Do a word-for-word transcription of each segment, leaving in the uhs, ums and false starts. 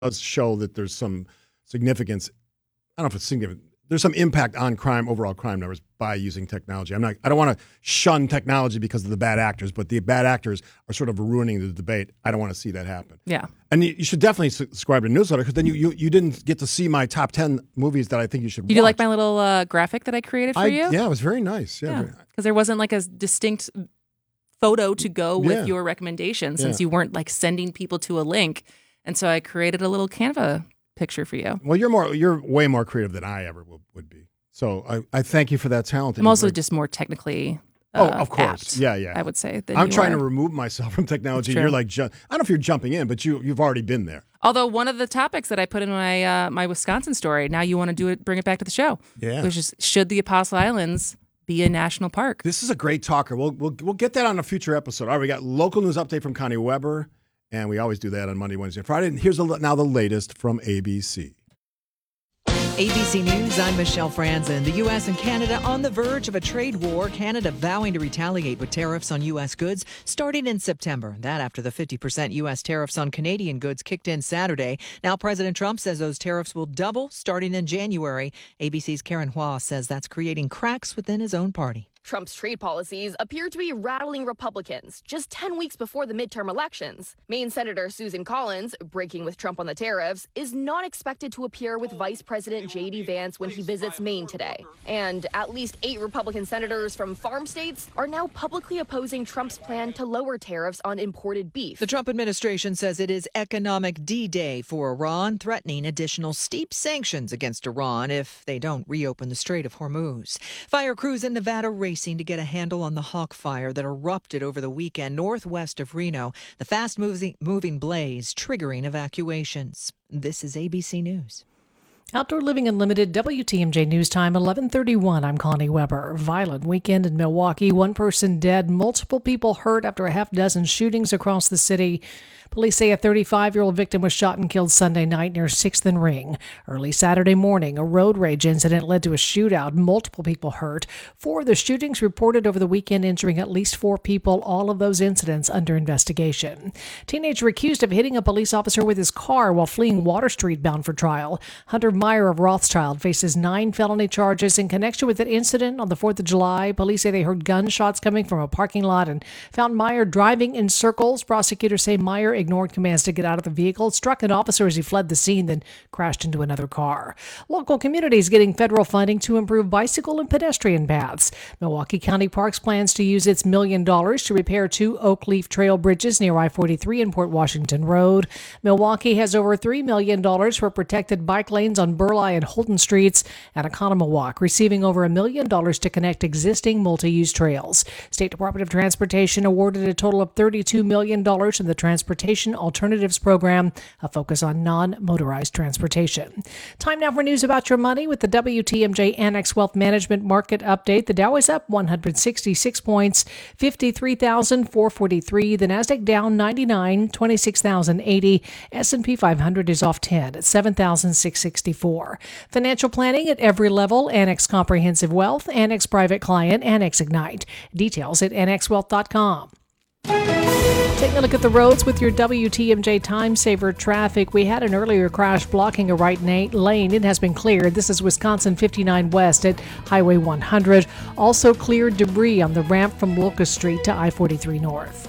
does show that there's some significance. I don't know if it's significant. There's some impact on crime, overall crime numbers by using technology. I'm not. I don't want to shun technology because of the bad actors, but the bad actors are sort of ruining the debate. I don't want to see that happen. Yeah. And you, you should definitely subscribe to the newsletter because then you, you you didn't get to see my top ten movies that I think you should. Did watch. you like my little uh, graphic that I created for I, you? Yeah, it was very nice. Yeah, because yeah. there wasn't like a distinct photo to go with yeah. your recommendation since yeah. you weren't like sending people to a link, and so I created a little Canva picture for you. Well, you're more you're way more creative than I ever would, would be. So I, I thank you for that talent. I'm also just more technically uh, Oh, of course. apt, yeah, yeah. I would say. I'm trying are. to remove myself from technology. You're like, ju- I don't know if you're jumping in, but you, you've already been there. Although one of the topics that I put in my uh, my Wisconsin story, now you want to do it, bring it back to the show. Yeah. Which is, should the Apostle Islands be a national park? This is a great talker. We'll, we'll, we'll get that on a future episode. All right, we got local news update from Connie Weber, and we always do that on Monday, Wednesday, and Friday. And here's a, now the latest from A B C. A B C News, I'm Michelle Franzen. The U S and Canada on the verge of a trade war, Canada vowing to retaliate with tariffs on U S goods starting in September. That after the fifty percent U S tariffs on Canadian goods kicked in Saturday. Now President Trump says those tariffs will double starting in January. A B C's Karen Hua says that's creating cracks within his own party. Trump's trade policies appear to be rattling Republicans just ten weeks before the midterm elections. Maine Senator Susan Collins, breaking with Trump on the tariffs, is not expected to appear with Vice President J D Vance when he visits Maine today. And at least eight Republican senators from farm states are now publicly opposing Trump's plan to lower tariffs on imported beef. The Trump administration says it is economic D-Day for Iran, threatening additional steep sanctions against Iran if they don't reopen the Strait of Hormuz. Fire crews in Nevada racing to get a handle on the Hawk fire that erupted over the weekend northwest of Reno. The fast-moving moving blaze triggering evacuations. This is A B C News. Outdoor Living Unlimited, W T M J News Time, eleven thirty-one. I'm Connie Weber. Violent weekend in Milwaukee. One person dead, multiple people hurt after a half dozen shootings across the city. Police say a thirty-five-year-old victim was shot and killed Sunday night near sixth and Ring. Early Saturday morning, a road rage incident led to a shootout. Multiple people hurt. Four of the shootings reported over the weekend, injuring at least four people. All of those incidents under investigation. Teenager accused of hitting a police officer with his car while fleeing Water Street bound for trial. Hunter Meyer of Rothschild faces nine felony charges in connection with an incident on the fourth of July. Police say they heard gunshots coming from a parking lot and found Meyer driving in circles. Prosecutors say Meyer ignored commands to get out of the vehicle, struck an officer as he fled the scene, then crashed into another car. Local communities getting federal funding to improve bicycle and pedestrian paths. Milwaukee County Parks plans to use its million dollars to repair two Oak Leaf Trail bridges near I forty-three and Port Washington Road. Milwaukee has over three million dollars for protected bike lanes on Burleigh and Holton Streets, and Economo Walk receiving over a million dollars to connect existing multi-use trails. State Department of Transportation awarded a total of thirty-two million dollars in the Transportation Alternatives Program, a focus on non-motorized transportation. Time now for news about your money with the W T M J Annex Wealth Management Market Update. The Dow is up one hundred sixty-six points, fifty-three thousand four hundred forty-three. The Nasdaq down ninety-nine, twenty-six thousand eighty. S and P five hundred is off ten at seven thousand six hundred sixty-four. Financial planning at every level. Annex Comprehensive Wealth, Annex Private Client, Annex Ignite. Details at annex wealth dot com. Taking a look at the roads with your W T M J Time Saver traffic. We had an earlier crash blocking a right lane. It has been cleared. This is Wisconsin fifty-nine West at Highway one hundred. Also cleared debris on the ramp from Locust Street to I forty-three North.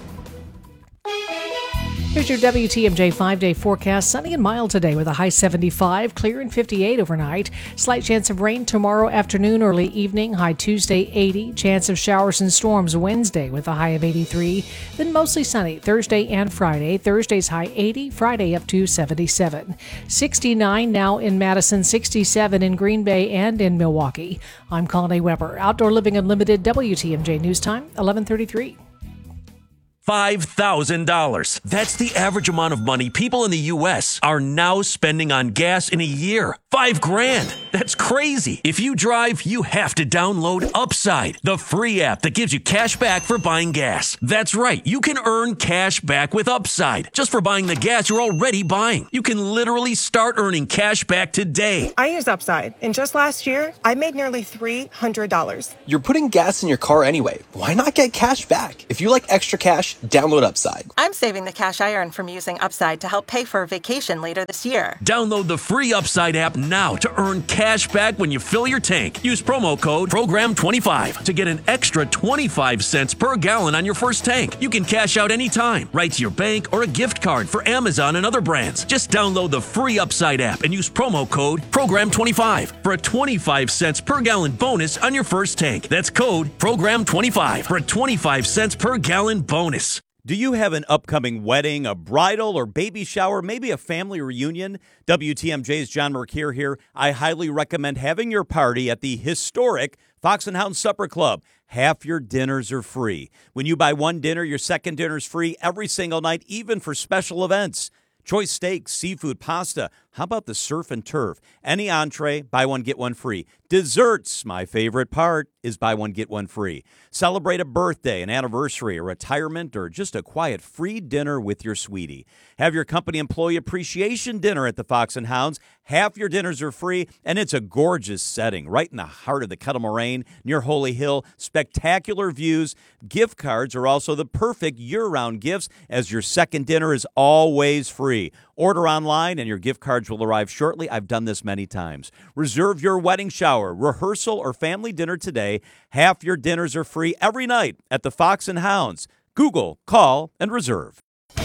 Here's your W T M J five-day forecast. Sunny and mild today with a high seventy-five, clear and fifty-eight overnight. Slight chance of rain tomorrow afternoon, early evening, high Tuesday eighty. Chance of showers and storms Wednesday with a high of eighty-three. Then mostly sunny Thursday and Friday. Thursday's high eighty, Friday up to seventy-seven. sixty-nine now in Madison, sixty-seven in Green Bay and in Milwaukee. I'm Connie Weber. Outdoor Living Unlimited, W T M J News Time, eleven thirty-three. five thousand dollars. That's the average amount of money people in the U S are now spending on gas in a year. Five grand. That's crazy. If you drive, you have to download Upside, the free app that gives you cash back for buying gas. That's right. You can earn cash back with Upside just for buying the gas you're already buying. You can literally start earning cash back today. I use Upside, and just last year, I made nearly three hundred dollars. You're putting gas in your car anyway. Why not get cash back? If you like extra cash, Download Upside. I'm saving the cash I earn from using Upside to help pay for a vacation later this year. Download the free Upside app now to earn cash back when you fill your tank. Use promo code program twenty-five to get an extra twenty-five cents per gallon on your first tank. You can cash out anytime, right to your bank or a gift card for Amazon and other brands. Just download the free Upside app and use promo code program twenty-five for a twenty-five cents per gallon bonus on your first tank. That's code program twenty-five for a twenty-five cents per gallon bonus. Do you have an upcoming wedding, a bridal or baby shower, maybe a family reunion? W T M J's John Mercure here. I highly recommend having your party at the historic Fox and Hound Supper Club. Half your dinners are free. When you buy one dinner, your second dinner is free every single night, even for special events. Choice steaks, seafood, pasta. How about the surf and turf? Any entree, buy one, get one free. Desserts, my favorite part, is buy one, get one free. Celebrate a birthday, an anniversary, a retirement, or just a quiet free dinner with your sweetie. Have your company employee appreciation dinner at the Fox and Hounds. Half your dinners are free, and it's a gorgeous setting right in the heart of the Kettle Moraine near Holy Hill. Spectacular views. Gift cards are also the perfect year-round gifts, as your second dinner is always free. Order online and your gift cards will arrive shortly. I've done this many times. Reserve your wedding shower, rehearsal, or family dinner today. Half your dinners are free every night at the Fox and Hounds. Google, call, and reserve.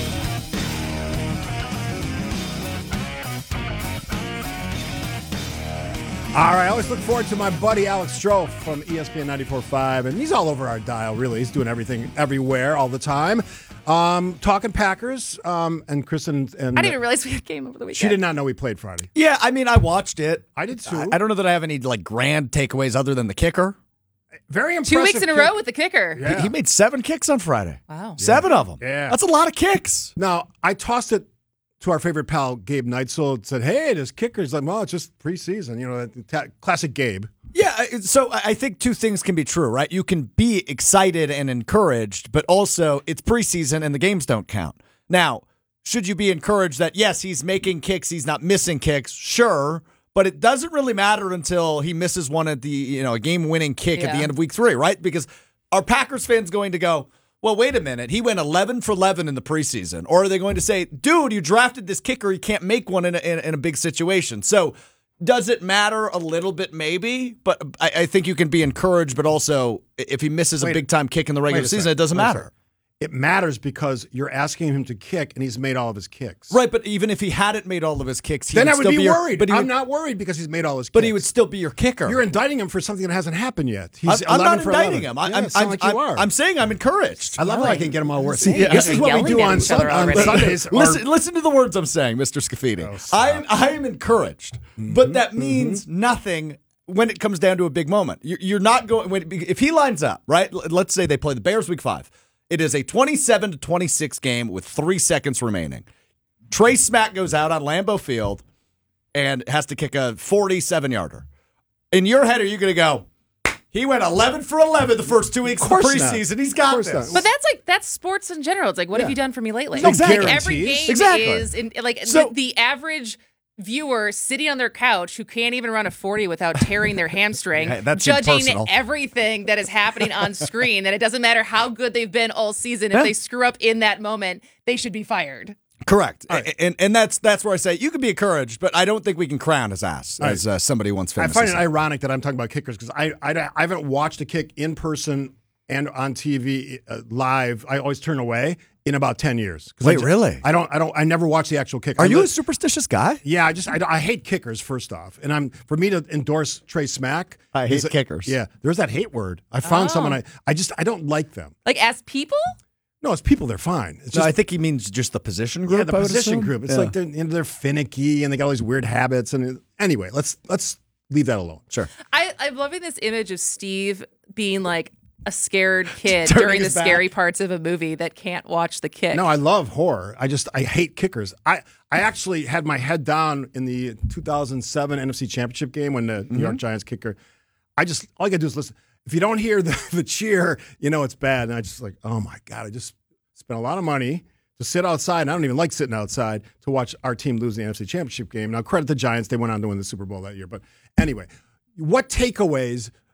All right, I always look forward to my buddy Alex Stroh from E S P N ninety-four point five, and he's all over our dial, really. He's doing everything, everywhere, all the time. Um, talking Packers, um, and Kristen and I didn't even realize we had a game over the weekend. she did not know we played Friday. Yeah, I mean, I watched it. I did too. I, I don't know that I have any like grand takeaways other than the kicker. Very impressive. Two weeks in a kick. row with the kicker. Yeah. He, he made seven kicks on Friday. Wow. Seven of them. Yeah. That's a lot of kicks. Now, I tossed it to our favorite pal, Gabe Neitzel, and said, hey, this kicker's like, well, it's just preseason. You know, ta- classic Gabe. Yeah, I- so I I think two things can be true, right? You can be excited and encouraged, but also it's preseason and the games don't count. Now, should you be encouraged that, yes, he's making kicks, he's not missing kicks? Sure, but it doesn't really matter until he misses one at the, you know, a game-winning kick at Yeah. the end of week three, right? Because are Packers fans going to go, well, wait a minute, he went eleven for eleven in the preseason? Or are they going to say, dude, you drafted this kicker, you can't make one in a, in, in a big situation? So does it matter a little bit? Maybe, but I, I think you can be encouraged, but also if he misses Wait- a big-time kick in the regular Wait a season, second. it doesn't Wait a matter. second. It matters because you're asking him to kick, and he's made all of his kicks. Right, but even if he hadn't made all of his kicks, he Then would I would still be be your- worried. but he I'm would, not worried because he's made all his kicks. But he would still be your kicker. You're indicting him for something that hasn't happened yet. He's I'm, I'm eleven not for indicting eleven. him. I, Yeah, I'm, it sounds I'm, like you I'm, are. I'm saying I'm encouraged. I love how I can get him all worse. Yeah. This is what we Yelling do at on, each other Sun- on already. Sundays. or- Listen, listen to the words I'm saying, Mister Scafidi. Oh, stop. I am, I am encouraged, Mm-hmm, but that means nothing when it comes down to a big moment. You're, you're not going when if he lines up, right? L- Let's say they play the Bears week five. It is a twenty-seven to twenty-six game with three seconds remaining. Trey Smack goes out on Lambeau Field and has to kick a forty-seven yarder. In your head, are you going to go, he went eleven for eleven the first two weeks of, the course not. preseason. He's Of got course this. not. But that's like that's sports in general. It's like, what have you done for me lately? There's no Like, guarantees. every game Exactly. is in, like So- the, the average viewer sitting on their couch who can't even run a forty without tearing their hamstring, Hey, that seemed judging personal. everything that is happening on screen. That it doesn't matter how good they've been all season. If Yeah. they screw up in that moment, they should be fired. Correct. And and that's that's where I say you can be encouraged, but I don't think we can crown his ass, All right. as uh, somebody once I famously find it said. ironic that I'm talking about kickers because I, I, I haven't watched a kick in person and on T V uh, live. I always turn away in about ten years. 'Cause Wait, I ju- really? I don't. I don't. I never watch the actual kick. Are I you li- a superstitious guy? Yeah, I just I, I hate kickers first off, and I'm for me to endorse Trey Smack. I hate is a- kickers. Yeah, there's that hate word. I found Oh. someone I I just I don't like them. Like as people, No, it's people. They're fine. It's No, just I think he means just the position group. yeah, the I would position assume. group. It's Yeah. like they're you know, they're finicky and they got all these weird habits. And anyway, let's let's leave that alone. Sure. I, I'm loving this image of Steve being like a scared kid Turning during the his back. scary parts of a movie that can't watch the kick. No, I love horror. I just I hate kickers. I I actually had my head down in the two thousand seven N F C Championship game when the New York Giants kicker. I just all you gotta do is listen. If you don't hear the, the cheer, you know it's bad. And I just like, oh my god, I just spent a lot of money to sit outside. And I don't even like sitting outside to watch our team lose the N F C Championship game. Now credit the Giants; they went on to win the Super Bowl that year. But anyway, what takeaways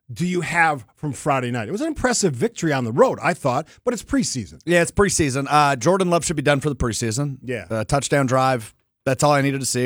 do you have from Friday night? It was an impressive victory on the road, I thought, but it's preseason. Yeah, it's preseason. Uh, Jordan Love should be done for the preseason. Yeah. Uh, touchdown drive. That's all I needed to see.